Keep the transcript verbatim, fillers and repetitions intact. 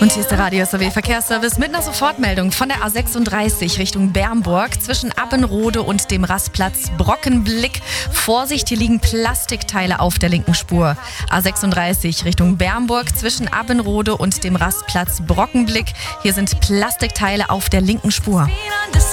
Und hier ist der Radio S R W Verkehrsservice mit einer Sofortmeldung von der A sechsunddreißig Richtung Bernburg zwischen Abbenrode und dem Rastplatz Brockenblick. Vorsicht, hier liegen Plastikteile auf der linken Spur. A sechsunddreißig Richtung Bernburg zwischen Abbenrode und dem Rastplatz Brockenblick. Hier sind Plastikteile auf der linken Spur.